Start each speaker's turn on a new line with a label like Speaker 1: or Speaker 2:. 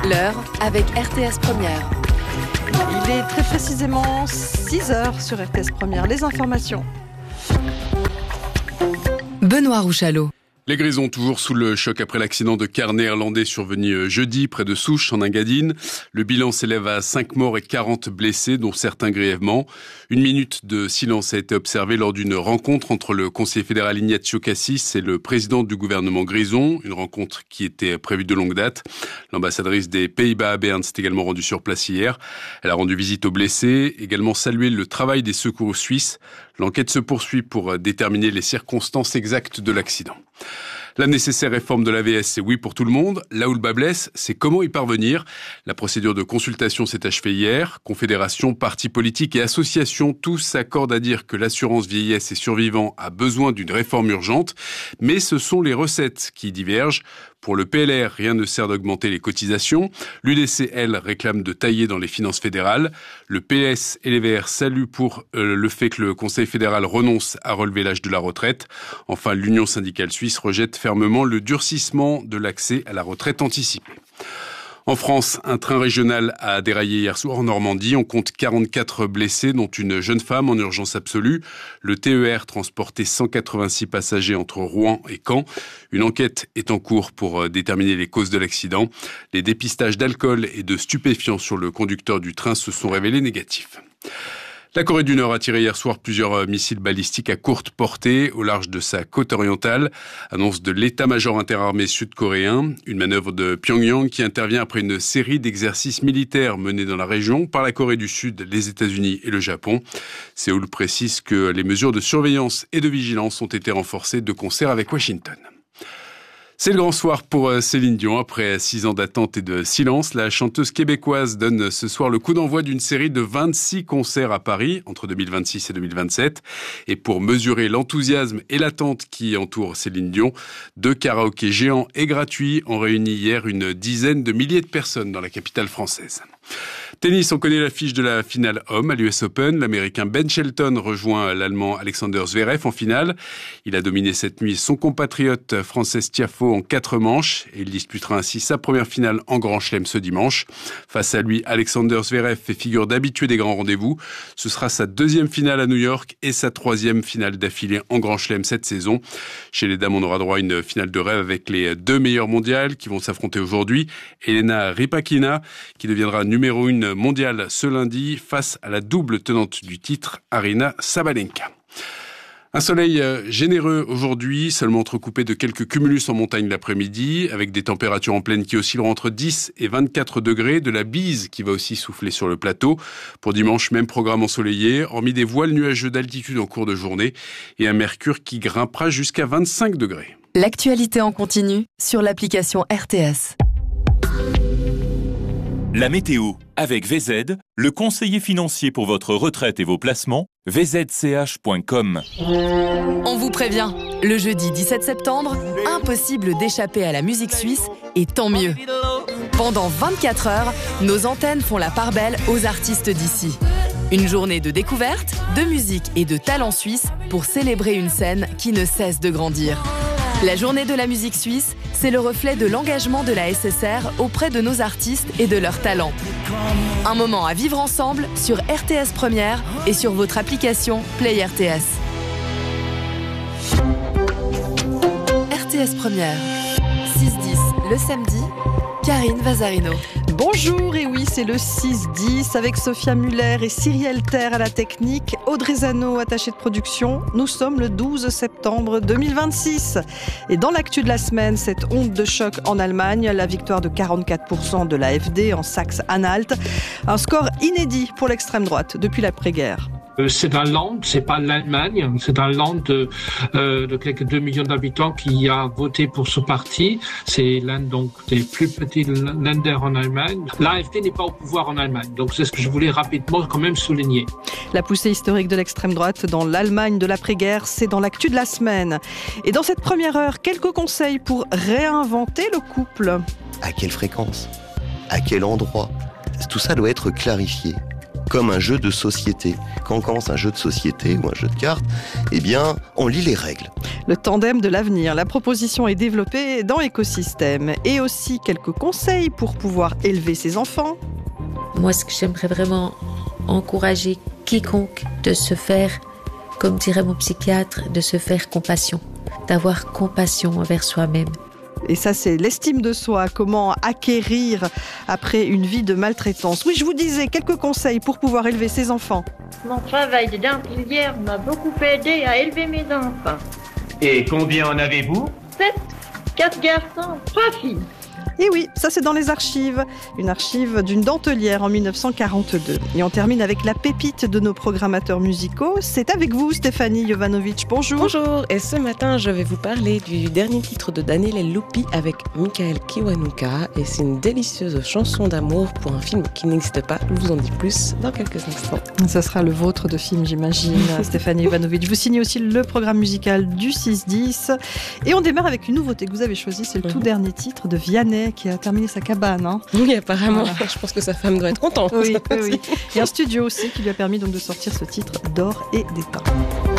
Speaker 1: L'heure avec RTS Première.
Speaker 2: Il est très précisément 6h sur RTS Première. Les informations.
Speaker 1: Benoît Rouchalot.
Speaker 3: Les Grisons toujours sous le choc après l'accident de car néerlandais survenu jeudi près de Souches en Engadine. Le bilan s'élève à 5 morts et 40 blessés, dont certains grièvement. Une minute de silence a été observée lors d'une rencontre entre le conseiller fédéral Ignacio Cassis et le président du gouvernement Grison. Une rencontre qui était prévue de longue date. L'ambassadrice des Pays-Bas à Berne s'est également rendue sur place hier. Elle a rendu visite aux blessés, également salué le travail des secours suisses. L'enquête se poursuit pour déterminer les circonstances exactes de l'accident. La nécessaire réforme de l'AVS, c'est oui pour tout le monde. Là où le bas blesse, c'est comment y parvenir. La procédure de consultation s'est achevée hier. Confédérations, partis politiques et associations, tous s'accordent à dire que l'assurance vieillesse et survivants a besoin d'une réforme urgente. Mais ce sont les recettes qui divergent. Pour le PLR, rien ne sert d'augmenter les cotisations. L'UDC, elle, réclame de tailler dans les finances fédérales. Le PS et les Verts saluent pour le fait que le Conseil fédéral renonce à relever l'âge de la retraite. Enfin, l'Union syndicale suisse rejette fermement le durcissement de l'accès à la retraite anticipée. En France, un train régional a déraillé hier soir en Normandie. On compte 44 blessés, dont une jeune femme en urgence absolue. Le TER transportait 186 passagers entre Rouen et Caen. Une enquête est en cours pour déterminer les causes de l'accident. Les dépistages d'alcool et de stupéfiants sur le conducteur du train se sont révélés négatifs. La Corée du Nord a tiré hier soir plusieurs missiles balistiques à courte portée au large de sa côte orientale. Annonce de l'état-major interarmé sud-coréen. Une manœuvre de Pyongyang qui intervient après une série d'exercices militaires menés dans la région par la Corée du Sud, les États-Unis et le Japon. Séoul précise que les mesures de surveillance et de vigilance ont été renforcées de concert avec Washington. C'est le grand soir pour Céline Dion. Après 6 ans d'attente et de silence, la chanteuse québécoise donne ce soir le coup d'envoi d'une série de 26 concerts à Paris entre 2026 et 2027. Et pour mesurer l'enthousiasme et l'attente qui entourent Céline Dion, 2 karaokés géants et gratuits ont réuni hier une dizaine de milliers de personnes dans la capitale française. Tennis, on connaît l'affiche de la finale homme à l'US Open. L'Américain Ben Shelton rejoint l'Allemand Alexander Zverev en finale. Il a dominé cette nuit son compatriote Frances Tiafoe en 4 manches et il disputera ainsi sa première finale en Grand Chelem ce dimanche. Face à lui, Alexander Zverev fait figure d'habitué des grands rendez-vous. Ce sera sa 2e finale à New York et sa 3e finale d'affilée en Grand Chelem cette saison. Chez les dames, on aura droit à une finale de rêve avec les 2 meilleures mondiales qui vont s'affronter aujourd'hui. Elena Rybakina, qui deviendra numéro 1 mondiale ce lundi face à la double tenante du titre, Aryna Sabalenka. Un soleil généreux aujourd'hui, seulement entrecoupé de quelques cumulus en montagne l'après-midi, avec des températures en plaine qui oscilleront entre 10 et 24 degrés, de la bise qui va aussi souffler sur le plateau. Pour dimanche, même programme ensoleillé, hormis des voiles nuageux d'altitude en cours de journée, et un mercure qui grimpera jusqu'à 25 degrés.
Speaker 1: L'actualité en continu sur l'application RTS.
Speaker 4: La météo avec VZ, le conseiller financier pour votre retraite et vos placements, vzch.com.
Speaker 1: On vous prévient, le jeudi 17 septembre, impossible d'échapper à la musique suisse et tant mieux. Pendant 24 heures, nos antennes font la part belle aux artistes d'ici. Une journée de découverte, de musique et de talent suisse pour célébrer une scène qui ne cesse de grandir. La journée de la musique suisse, c'est le reflet de l'engagement de la SSR auprès de nos artistes et de leurs talents. Un moment à vivre ensemble sur RTS Première et sur votre application Play RTS. RTS Première, 6-10 le samedi, Karine Vazarino.
Speaker 2: Bonjour, et oui, c'est le 6-10 avec Sophia Muller et Cyrielle Terre à la technique, Audrey Zano, attachée de production. Nous sommes le 12 septembre 2026. Et dans l'actu de la semaine, cette onde de choc en Allemagne, la victoire de 44% de l'AfD en Saxe-Anhalt. Un score inédit pour l'extrême droite depuis l'après-guerre.
Speaker 5: C'est un land, c'est pas l'Allemagne, c'est un land de quelques 2 millions d'habitants qui a voté pour ce parti. C'est l'un donc des plus petits länder en Allemagne. L'AfD n'est pas au pouvoir en Allemagne, donc c'est ce que je voulais rapidement quand même souligner.
Speaker 2: La poussée historique de l'extrême droite dans l'Allemagne de l'après-guerre, c'est dans l'actu de la semaine. Et dans cette première heure, quelques conseils pour réinventer le couple.
Speaker 6: À quelle fréquence ? À quel endroit ? Tout ça doit être clarifié. comme un jeu de société. Quand on commence un jeu de société ou un jeu de cartes, eh bien, on lit les règles.
Speaker 2: Le tandem de l'avenir. La proposition est développée dans Écosystème. Et aussi quelques conseils pour pouvoir élever ses enfants.
Speaker 7: Moi, ce que j'aimerais vraiment encourager quiconque de se faire, comme dirait mon psychiatre, de se faire compassion, d'avoir compassion envers soi-même.
Speaker 2: Et ça, c'est l'estime de soi, comment acquérir après une vie de maltraitance. Oui, je vous disais, quelques conseils pour pouvoir élever ses enfants.
Speaker 8: Mon travail de dentilière m'a beaucoup aidé à élever mes enfants.
Speaker 9: Et combien en avez-vous ?
Speaker 8: 7, 4 garçons, 3 filles.
Speaker 2: Et oui, ça c'est dans les archives. Une archive d'une dentelière en 1942. Et on termine avec la pépite de nos programmateurs musicaux. C'est avec vous, Stéphanie Jovanovic. Bonjour.
Speaker 10: Bonjour, et ce matin, je vais vous parler du dernier titre de Daniel Lupi avec Michael Kiwanuka. Et c'est une délicieuse chanson d'amour pour un film qui n'existe pas. Je vous en dis plus dans quelques instants.
Speaker 2: Ça sera le vôtre de film, j'imagine, Stéphanie Jovanovic. Vous signez aussi le programme musical du 6-10. Et on démarre avec une nouveauté que vous avez choisie. C'est le tout dernier titre de Vianney, qui a terminé sa cabane. Hein.
Speaker 10: Oui, apparemment. Voilà. Je pense que sa femme doit être contente.
Speaker 2: Oui. Et un studio aussi qui lui a permis donc de sortir ce titre d'or et d'étain.